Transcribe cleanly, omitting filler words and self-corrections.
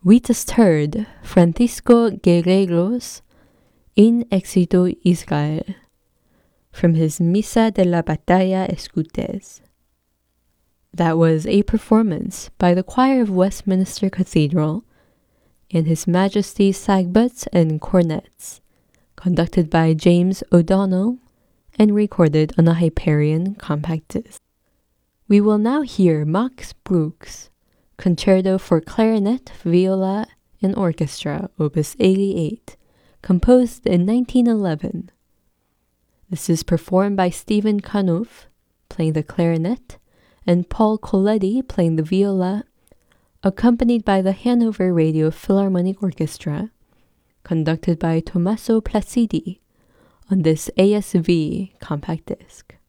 We just heard Francisco Guerrero's In Éxito Israel from his Misa de la Batalla Escutes. That was a performance by the choir of Westminster Cathedral and His Majesty's Sagbutts and Cornets, conducted by James O'Donnell and recorded on a Hyperion compact disc. We will now hear Max Bruch's Concerto for Clarinet, Viola, and Orchestra, Opus 88, composed in 1911. This is performed by Stephen Kanouf, playing the clarinet, and Paul Coletti playing the viola, accompanied by the Hanover Radio Philharmonic Orchestra, conducted by Tommaso Placidi on this ASV compact disc.